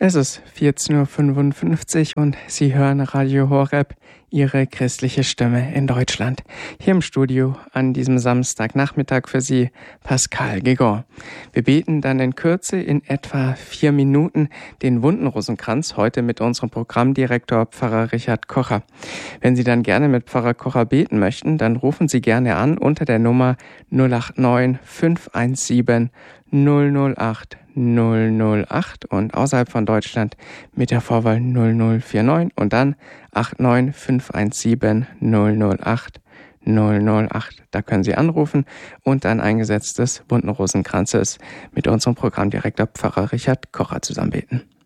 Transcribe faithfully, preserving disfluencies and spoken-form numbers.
Es ist vierzehn Uhr fünfundfünfzig und Sie hören Radio Horeb, Ihre christliche Stimme in Deutschland. Hier im Studio an diesem Samstagnachmittag für Sie Pascal Guégon. Wir beten dann in Kürze in etwa vier Minuten den Wundenrosenkranz, heute mit unserem Programmdirektor Pfarrer Richard Kocher. Wenn Sie dann gerne mit Pfarrer Kocher beten möchten, dann rufen Sie gerne an unter der Nummer null acht neun fünf eins sieben null null acht null null acht und außerhalb von Deutschland mit der Vorwahl null null vier neun und dann acht neun fünf eins sieben null null acht null null acht. Da können Sie anrufen und ein eingesetztes Bunten Rosenkranzes mit unserem Programmdirektor Pfarrer Richard Kocher zusammen beten.